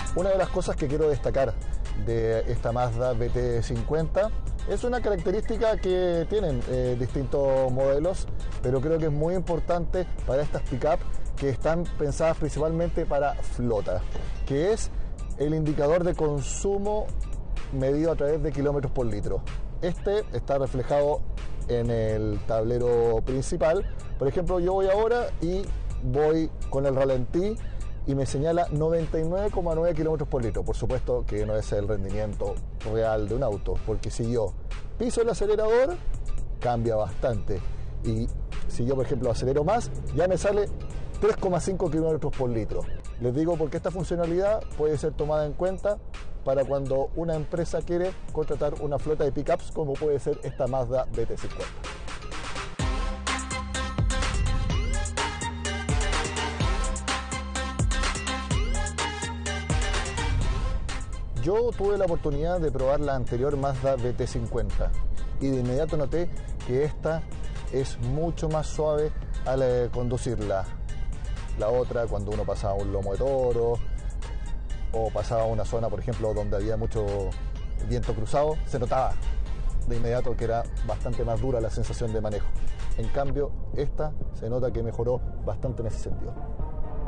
Una de las cosas que quiero destacar de esta Mazda BT50 es una característica que tienen distintos modelos, pero creo que es muy importante para estas pick-up que están pensadas principalmente para flota, que es el indicador de consumo medido a través de kilómetros por litro. Este está reflejado en el tablero principal. Por ejemplo, yo voy ahora y voy con el ralentí y me señala 99,9 kilómetros por litro. Por supuesto que no es el rendimiento real de un auto, porque si yo piso el acelerador, cambia bastante. Y si yo, por ejemplo, acelero más, ya me sale 3,5 kilómetros por litro. Les digo porque esta funcionalidad puede ser tomada en cuenta para cuando una empresa quiere contratar una flota de pickups como puede ser esta Mazda BT50. Yo tuve la oportunidad de probar la anterior Mazda BT50 y de inmediato noté que esta es mucho más suave al conducirla. La otra, cuando uno pasaba un lomo de toro o pasaba una zona, por ejemplo, donde había mucho viento cruzado, se notaba de inmediato que era bastante más dura la sensación de manejo. En cambio, esta se nota que mejoró bastante en ese sentido.